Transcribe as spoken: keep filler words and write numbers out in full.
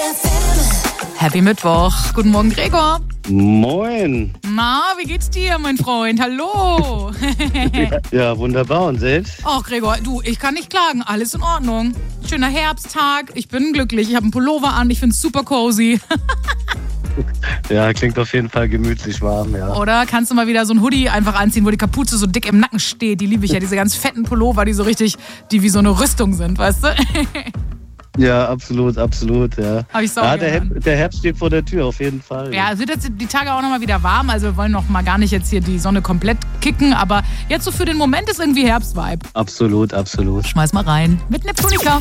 F M. Happy Mittwoch. Guten Morgen, Gregor. Moin. Na, wie geht's dir, mein Freund? Hallo. ja, ja, wunderbar. Und selbst? Ach, Gregor, du, ich kann nicht klagen. Alles in Ordnung. Schöner Herbsttag. Ich bin glücklich. Ich habe einen Pullover an. Ich find's super cozy. Ja, klingt auf jeden Fall gemütlich warm, ja. Oder kannst du mal wieder so ein Hoodie einfach anziehen, wo die Kapuze so dick im Nacken steht? Die liebe ich ja. Diese ganz fetten Pullover, die so richtig, die wie so eine Rüstung sind, weißt du? Ja, absolut, absolut, ja. Hab ich sau ja, der, gern. Her- der Herbst steht vor der Tür, auf jeden Fall. Ja, es wird jetzt die Tage auch nochmal wieder warm. Also wir wollen noch mal gar nicht jetzt hier die Sonne komplett kicken. Aber jetzt so für den Moment ist irgendwie Herbstvibe. Absolut, absolut. Schmeiß mal rein mit Neptunica.